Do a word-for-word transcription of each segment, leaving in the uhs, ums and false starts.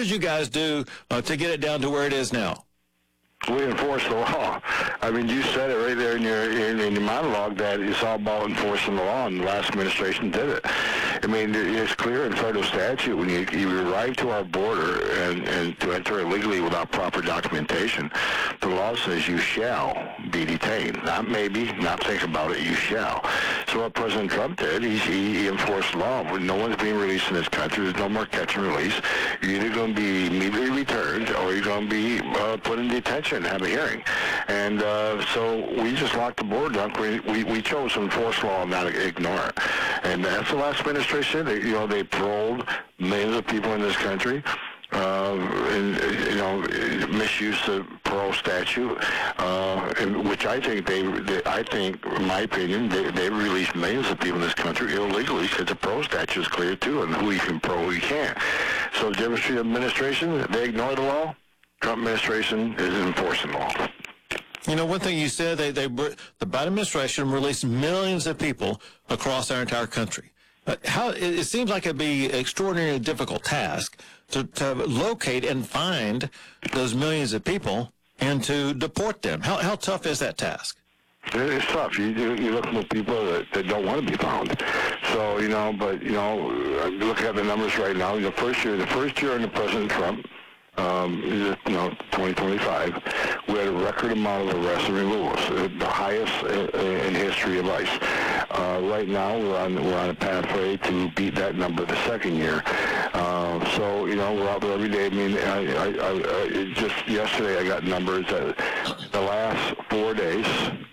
did you guys do uh, to get it down to where it is now? We enforce the law. I mean, you said it right there in your in, in your monologue that it's all about enforcing the law, and the last administration did it. I mean, it's clear in federal statute when you, you arrive to our border and, and to enter illegally without proper documentation, the law says you shall be detained. Not maybe, not think about it, you shall. So what President Trump did, he, he enforced law. When no one's being released in this country, there's no more catch and release. You're either going to be immediately returned or you're going to be uh, put in detention and have a hearing. And uh, so we just locked the border down. We, we, we chose to enforce law and not ignore it. And that's the last administration. They, you know, they paroled millions of people in this country. Uh, and, you know, misuse the parole statute, uh, and, which I think they, they, I think, in my opinion, they, they released millions of people in this country illegally because the parole statute is clear too, and who you can parole, who you can't. So the Democratic administration, they ignore the law. Trump administration is enforcing the law. You know, one thing you said, they, they, the Biden administration released millions of people across our entire country. But how it, it seems like it'd be an extraordinarily difficult task to, to locate and find those millions of people and to deport them. How how tough is that task? It's tough. You you, you look for people that, that don't want to be found. So you know, but you know, look at the numbers right now. The first year, the first year under President Trump. Um, you know, twenty twenty-five, we had a record amount of arrests and removals, the highest in history of ICE. Uh, right now, we're on we're on a pathway to beat that number the second year. Uh, so, you know, we're out there every day. I mean, I, I, I, I just yesterday I got numbers that the last four days,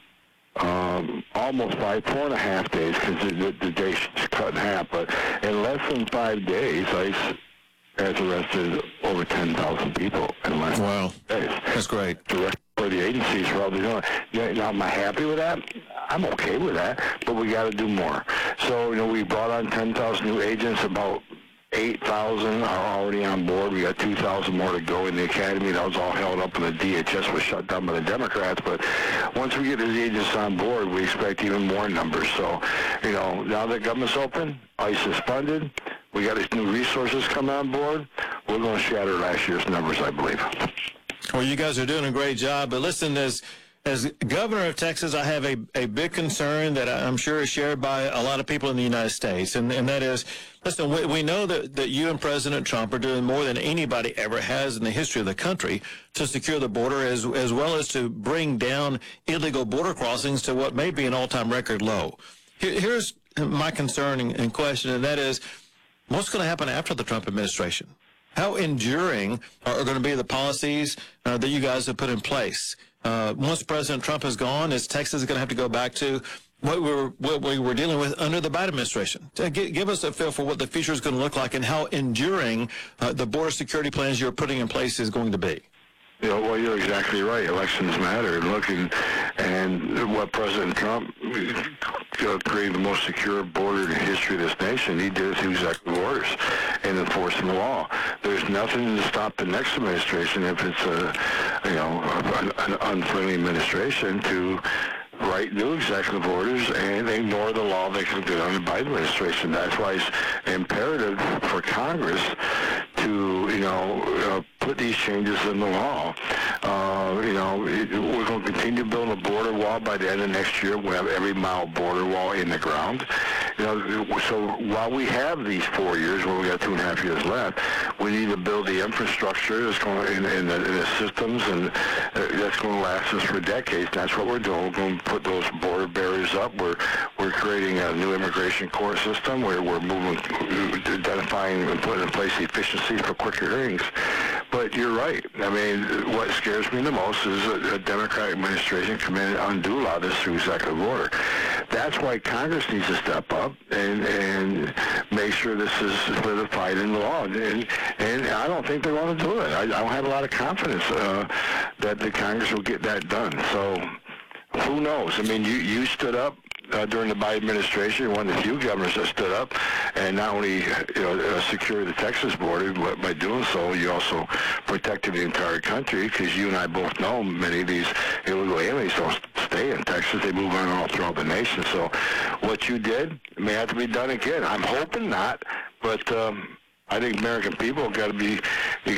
um, almost five, four and a half days, because the, the day's cut in half, but in less than five days, ICE has arrested over ten thousand people in less wow. days. That's great. The for the agencies for all they're doing. Yeah, now, am I happy with that? I'm okay with that, but we got to do more. So, you know, we brought on ten thousand new agents. About eight thousand are already on board. We got two thousand more to go in the academy. That was all held up, and the D H S was shut down by the Democrats. But once we get these agents on board, we expect even more numbers. So, you know, now that government's open, ICE is funded. We got these new resources coming on board. We're going to shatter last year's numbers, I believe. Well, you guys are doing a great job. But listen, as as governor of Texas, I have a, a big concern that I'm sure is shared by a lot of people in the United States, and, and that is, listen, we, we know that, that you and President Trump are doing more than anybody ever has in the history of the country to secure the border, as, as well as to bring down illegal border crossings to what may be an all-time record low. Here, here's my concern and, and question, and that is, what's going to happen after the Trump administration? How enduring are, are going to be the policies uh, that you guys have put in place? Uh, once President Trump is gone, is Texas going to have to go back to what we were what we were dealing with under the Biden administration? To give, give us a feel for what the future is going to look like and how enduring uh, the border security plans you're putting in place is going to be. You know, well, you're exactly right. Elections matter. Looking, and what President Trump uh, created the most secure border in the history of this nation. He did through executive orders and enforcing the law. There's nothing to stop the next administration, if it's a, you know, an, an unfriendly administration, to write new executive orders and ignore the law they could do under the Biden administration. That's why it's imperative for Congress to, you know, uh, put these changes in the law. Uh, you know, it, we're going to continue building a border wall. By the end of next year, we'll have every mile border wall in the ground. You know, so while we have these four years, where we got two and a half years left, we need to build the infrastructure that's going in, in, the, in the systems, and uh, that's going to last us for decades. That's what we're doing. We're going to put those border barriers up. We're we're creating a new immigration court system where we're moving, identifying and putting in place efficiencies for quicker hearings. But you're right. I mean, what scares me the most is a, a Democratic administration come in and undo a lot of this through executive order. That's why Congress needs to step up and, and make sure this is solidified in the law. And, and I don't think they're going to do it. I, I don't have a lot of confidence uh, that the Congress will get that done. So who knows? I mean, you, you stood up Uh, during the Biden administration, you're one of the few governors that stood up and not only, you know, uh, secured the Texas border, but by doing so, you also protected the entire country, because you and I both know many of these illegal aliens don't stay in Texas. They move on all throughout the nation. So what you did may have to be done again. I'm hoping not, but um, I think American people have got to be